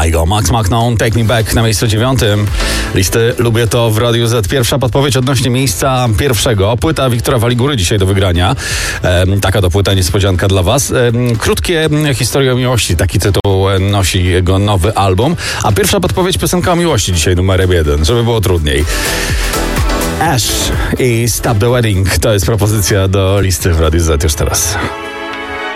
Kygo, Max McNown, Take Me Back na miejscu 9. Listy Lubię to w Radiu Z. Pierwsza podpowiedź odnośnie miejsca pierwszego. Płyta Wiktora Waligury dzisiaj do wygrania. Taka to płyta, niespodzianka dla was. Krótkie historie o miłości. Taki tytuł nosi jego nowy album. A pierwsza podpowiedź piosenka o miłości dzisiaj numerem 1, żeby było trudniej. Ash i Stop the Wedding to jest propozycja do listy w Radiu Z już teraz.